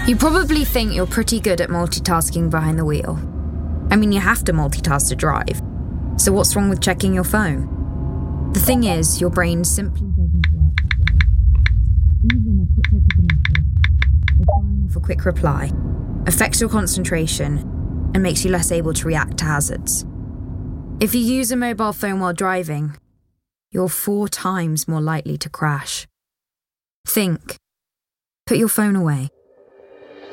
You probably think you're pretty good at multitasking behind the wheel. I mean, you have to multitask to drive. So what's wrong with checking your phone? The thing is, your brain simply doesn't work that way. Even a quick look at the message, or firing off a quick reply, affects your concentration and makes you less able to react to hazards. If you use a mobile phone while driving, you're 4 times more likely to crash. Think. Put your phone away.